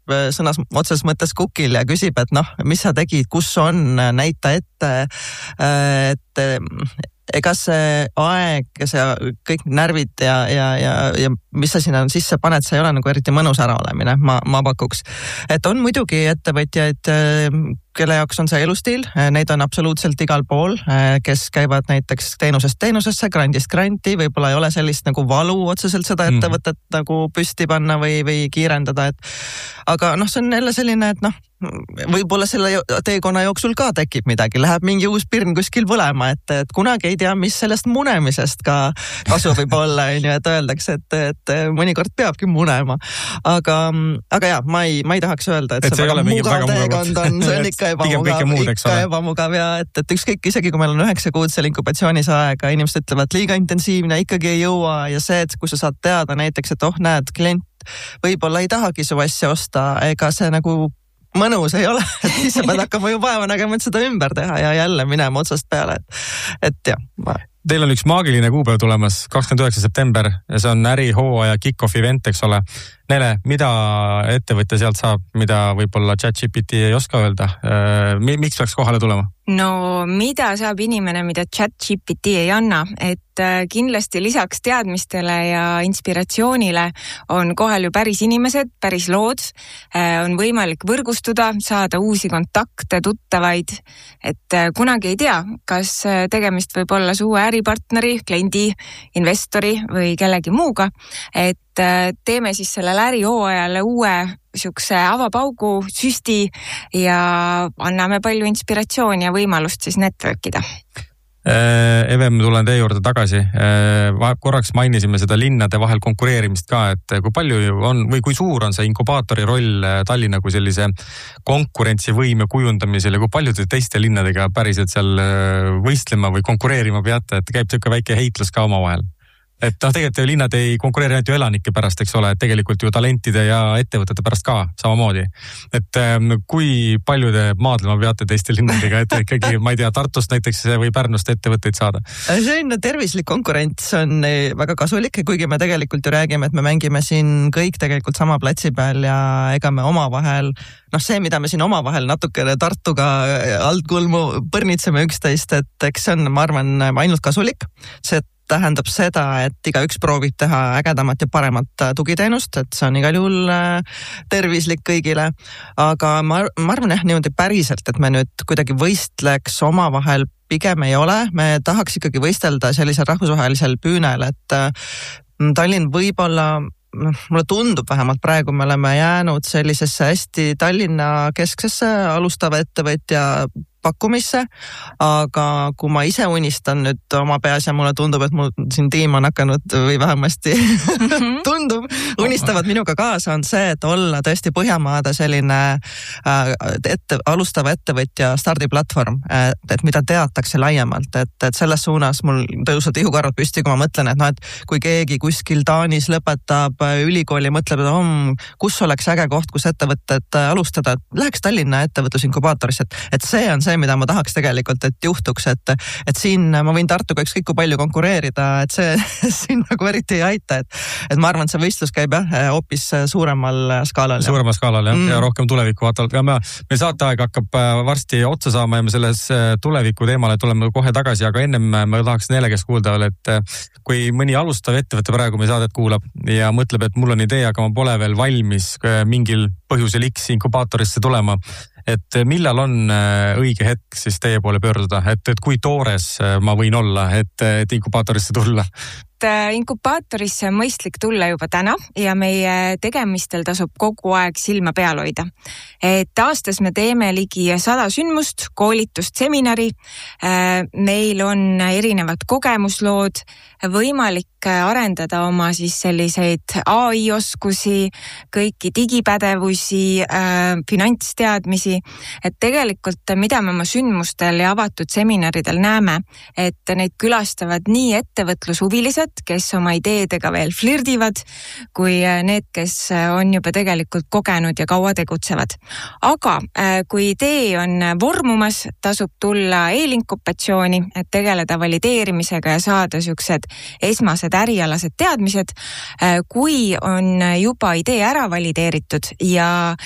sõnas otses mõttes kukil ja küsib, et noh, mis sa tegid, kus on, näita ette, et ega see aeg ja see kõik närvid ja mis sa sinna sisse paned, see ei ole nagu eriti mõnus äraolemine, ma pakuks. Et on muidugi ettevõtjaid, kelle jaoks on see elustiil, neid on absoluutselt igal pool, kes käivad näiteks teenusest teenusesse, grandist granti, võib-olla ei ole sellist nagu valu otseselt seda ettevõtet nagu püsti panna või kiirendada, aga noh, see on jälle selline, et noh, võib-olla selle teekonna jooksul ka tekib midagi, läheb mingi uus pirn kuskil põlema, et kunagi ei tea, mis sellest munemisest ka kasu võib olla, et öeldakse, et mõnikord peabki munema. Aga jah, ma ei tahaks öelda, et see väga mugav teekond on, see on ikka ebamugav ja et ükskõik isegi, kui meil on 9 kuud seal inkubatsioonis aega, inimesed ütlevad liiga intensiivne, ikkagi ei jõua ja see, et kui sa saad teada näiteks, et näed, klient võib-olla ei tahagi su asja osta, ega see nagu mõnus ei ole, et siis sa pead hakkama ju vaeva nägema, et seda ümber teha ja jälle minema otsast peale, et jah. Teil on üks maagiline kuupäev tulemas, 29. september, ja see on ärihooaja kick-off event, eks ole. Nele, mida ettevõtja sealt saab, mida võib-olla ChatGPT ei oska öelda? Miks peaks kohale tulema? No mida saab inimene, mida ChatGPT ei anna, et kindlasti lisaks teadmistele ja inspiratsioonile on kohal ju päris inimesed, päris lood, on võimalik võrgustuda, saada uusi kontakte, tuttavaid, et kunagi ei tea, kas tegemist võib olla su uue äripartneri, kliendi, investori või kellegi muuga, et teeme siis sellele ärihooajale uue siukse avapaugu süsti ja anname palju inspiratsiooni ja võimalust siis networkida. Eve, ma tulen teie juurde tagasi. Korraks mainisime seda linnade vahel konkureerimist ka, et kui palju on või kui suur on see inkubaatori roll Tallinna kui sellise konkurentsivõime kujundamisel ja kui palju te teiste linnadega päriselt seal võistlema või konkureerima peate, et käib tükka väike heitlus ka oma vahel? Et tegelikult linnad ei konkureeri ainult ju elanike pärast, eks ole, et tegelikult ju talentide ja ettevõtete pärast ka samamoodi. Et kui palju te maadlema peate teiste linnadega, et ikkagi, ma ei tea, Tartust näiteks või Pärnust ettevõtteid saada? See on tervislik konkurents, on väga kasulik, kuigi me tegelikult ju räägime, et me mängime siin kõik tegelikult sama platsi peal ja ega me oma vahel, see, mida me siin oma vahel natukene Tartuga altkulmu põrnitseme üksteist, et eks see on, ma arvan, ainult kasulik. See tähendab seda, et igaüks proovib teha ägedamat ja paremat tugiteenust, et see on igal juhul tervislik kõigile. Aga ma arvan niimoodi päriselt, et me nüüd kuidagi võistleks oma vahel pigem ei ole. Me tahaks ikkagi võistelda sellisel rahvusvahelisel püünel, et Tallinn võib-olla, mulle tundub vähemalt praegu, me oleme jäänud sellisesse hästi Tallinna kesksesse alustava ettevõtja pakkumisse, aga kui ma ise unistan nüüd oma peas ja mulle tundub, et mul siin tiim on hakanud või vähemasti tundub, unistavad minuga kaasa, on see, et olla tõesti Põhjamaade selline alustava ettevõtja stardiplatvorm, et mida teatakse laiemalt, et selles suunas mul tõusvad ihukarvad püsti, kui ma mõtlen, et kui keegi kuskil Taanis lõpetab ülikooli, mõtleb, et kus oleks äge koht, kus ettevõtted alustada, läheks Tallinna ettevõtlusinkubaatorisse, et see on see, mida ma tahaks tegelikult, et juhtuks, et siin ma võin Tartuga ükskõik kui palju konkureerida, et see siin nagu eriti ei aita, et ma arvan, et see võistlus käib hoopis suuremal skaalal. Suuremal skaalal ja rohkem tulevikku vaatavalt. Ja meil saateaeg hakkab varsti otsa saama ja me selles tuleviku teemale tuleme kohe tagasi, aga ennem ma tahaks Nele käest kuulda veel, et kui mõni alustav ettevõte praegu meie saadet kuulab ja mõtleb, et mul on idee, aga ma pole veel valmis mingil põhjusel X inkubaatorisse tulema, et millal on õige hetk siis teie poole pöörduda, et kui toores ma võin olla, et inkubaatorisse tulla? Inkubaatorisse on mõistlik tulla juba täna ja meie tegemistel tasub kogu aeg silma peal hoida. Et aastas me teeme ligi 100 sündmust, koolitust, seminari. Meil on erinevad kogemuslood, võimalik arendada oma siis selliseid AI-oskusi, kõiki digipädevusi, finantsteadmisi. Et tegelikult, mida me oma sündmustel ja avatud seminaridel näeme, et neid külastavad nii ettevõtlushuvilised, kes oma ideedega veel flirdivad, kui need, kes on juba tegelikult kogenud ja kaua tegutsevad. Aga kui idee on vormumas, tasub tulla eelinkupatsiooni, et tegeleda valideerimisega ja saada siuksed esmased ärialased teadmised. Kui on juba idee ära valideeritud ja